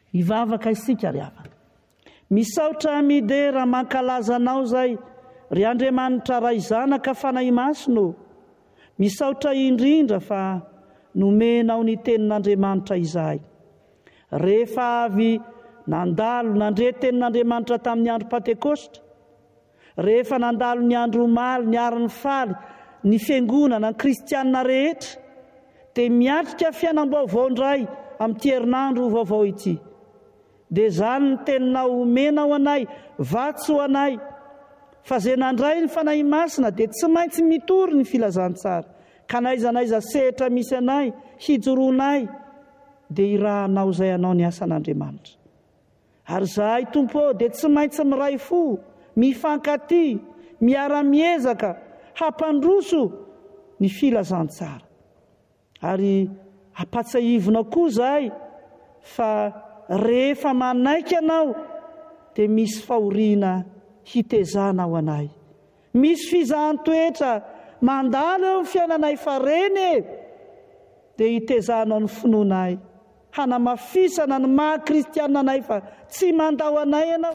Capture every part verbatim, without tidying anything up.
Ivavaka isika ry havana. Misaotra amidy raha mankalaza anao zay ry Andriamanitra ray zanaka fanahy masino. Misaotra indrindra fa nomenao ny tenin'Andriamanitra izahay. Rehefa avy nandalo nandre tenin'Andriamanitra tamin'ny andro Pentekosta, rehefa nandalo ny andro omaly ny arin'ny faly ny fiangonana ny kristianina rehetra, dia miatrika fiainam-baovao indray amin'ity herinandro vaovao ity. Dia izany ny teninao omenao anay, vatsy ho anay, fa izay nandray ny fanahy masina dia tsy maintsy mitory ny filazantsara. Ka naiza naiza sehatra misy anay, hijoroanay, dia irahanao izay anao ny asan'Andriamanitra. Ary izahay Tompo dia tsy maintsy miray fo, mifankaty, miara-miezaka, hampandroso ny filazantsara. Ary apatsahivina koa izahay fa rehefa manaiky anao dia misy fahoriana hitezana ao anay. Misy fizahan-toetra mandalo eo amin'ny fiainanay fareny dia hitezanao ny finoanay, hanamafisana ny maha-kristianina anay fa tsy mandao anay ianao.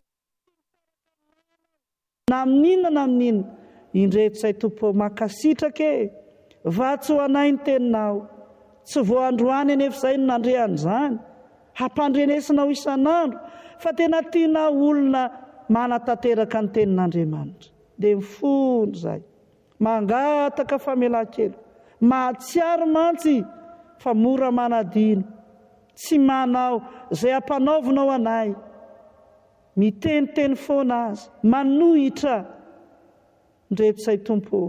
Na amin'inona na amin'inona, indreto izay Tompo mankasitraka e, vatsy ho anay ny teninao. Tsy voandroany anefa izay no nandrehan'izany, hampandrenesinao isan'andro, fa tena tiana olona manatanteraka ny tenin'Andriamanitra. Dia mifono izay, mangataka famelan-kelo, mahatsiaro mantsy fa mora manadino, tsy manao izay ampanaovinao anay. Miteniteny foana azy, manohitra ndreto izay Tompo.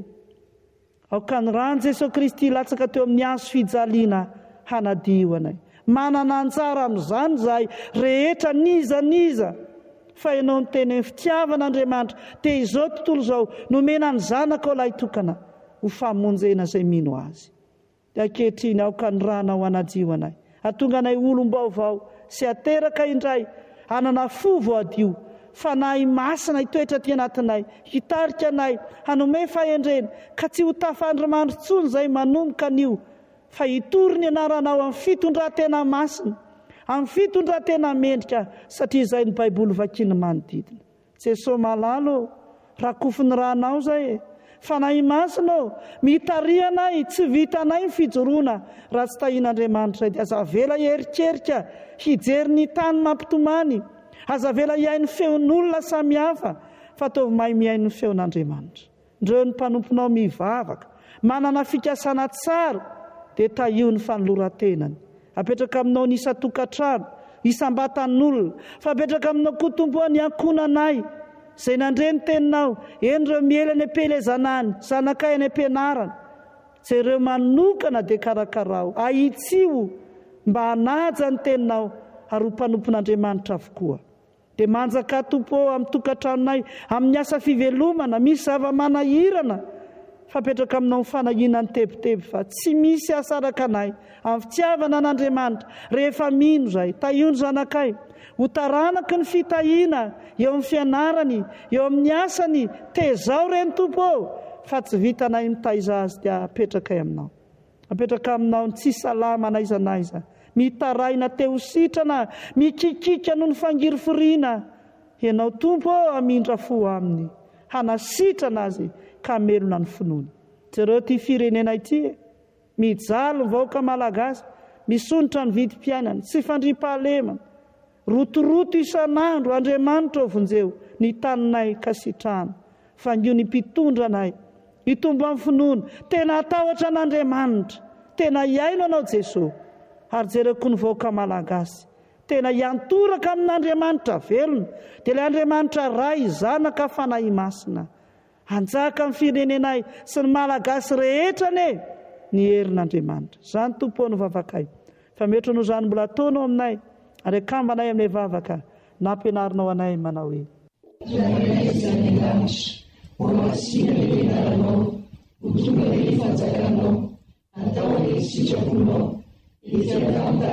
Aoka ny rano Jesosy Kristy latsaka teo amin'ny hazo fijaliana hanadio anay. Manana anjara amin'izany izahay rehetra niza niza, fa ianao ny teny fitiavan'Andriamanitra dia izao tontolo izao nomena ny zanaka ao lahy tokana ho famonjena izay mino azy. Dia ankehitriny aoka ny rano ao hanadio anay, hatonga anay olom-baovao sy ateraka indray, hanana fo voadio, fanahy masina hitoetra aty anatinay, hitarika anay, hanome fahendrena, ka tsy ho tafandrimandry intsony izay manomboka anio, fa hitory ny anaranao amin'ny fitondran-tena masina, amin'ny fitondran-tena mendrika, satria izay ny Baiboly vakiany manodidina. Jesosy malalo, rakofiny ranao izay, fanahy masina, mitaria anay, tsy vitanay ny fijoroana raha tsy tahian'Andriamanitra. Dia aza vela herikerika, hijery ny tany mampitomany, aza vela hiain'ny feon'olona samihafa, fa ataovy mahay miain'ny feon'Andriamanitra. Ndreo ny mpanomponao mivavaka, manana fikasana tsara, dia tahio ny fanoloran-tenany. Apetraka aminao ny isa-tokantrano, isam-batan'olona, fa apetraka aminao koa Tompo ny ankonanay, izay nandre ny teninao, en'ireo miela any am-pielezanany, zanakay any am-pianarana, izay ireo manokana dia karakarao, ahitsio mba hanaja ny teninao ary ho mpanompon'Andriamanitra avokoa. Dia manjaka Tompo amin'ny tokantranonay, amin'ny asa fivelomana, misy zava-manahirana, fa apetraka aminao ny fanahiana ny tebotebo, fa tsy misy asaraka anay amin'ny fitiavana an'Andriamanitra. Rehefa mino izay, tahio ny zanakay, ho taranaka ny fitahiana eo amin'ny fianarany, eo amin'ny asany, tezao reny Tompo, fa tsy vitanay mitaiza azy dia apetraka aminao. Apetraka aminao ny tsy salama naiza naiza, mitaraina teo sitrana, mikikika noho ny fangiriforiana. Ianao Tompo amindra fo aminy, hanasitrana azy ka melona ny finoany. Jereo ty firenena ity, mijaly vahoaka malagasy, misonitra ny vidim-piainana, tsy fandriam-pahalemana, rotoroto isan'andro. Andriamanitra o vonjeo ny taninay kasitrahana, fangio ny mpitondra anay, hitombo amin'ny finoana, tena atahotra an'Andriamanitra, tena iaino anao Jesosy. Ary jereko ny vahoaka malagasy, tena hiantoraka amin'Andriamanitra velona, dia ilay Andriamanitra ray zanaka fanahy masina, hanjaka amin'ny firenenay sy ny malagasy rehetra ne ny herin'Andriamanitra. Izany Tompo ny vavakay, fa metra no izany mbola ataonao aminay, ary akambanay amin'ilay vavaka, nampianarinao anay manao hoe: Rainay izany lanitra, ho masina ny venaranao, ho tonga ny fanjakanao, atao ny sitraponao, itandranda